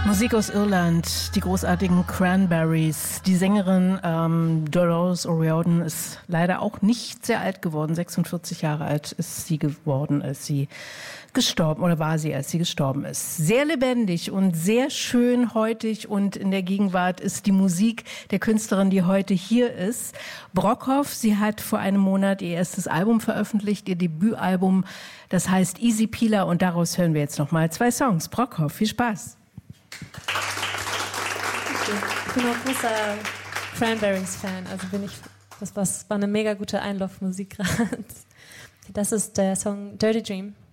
Musik aus Irland, die großartigen Cranberries. Die Sängerin Dolores O'Riordan ist leider auch nicht sehr alt geworden. 46 Jahre alt ist sie geworden, als sie gestorben, oder war sie, als sie gestorben ist. Sehr lebendig und sehr schön heutig und in der Gegenwart ist die Musik der Künstlerin, die heute hier ist. Brockhoff, sie hat vor einem Monat ihr erstes Album veröffentlicht, ihr Debütalbum, das heißt Easy Peeler, und daraus hören wir jetzt nochmal 2 Songs. Brockhoff, viel Spaß. Ich bin auch großer Cranberries-Fan, also war eine mega gute Einlaufmusik gerade. Das ist der Song Dirty Dream.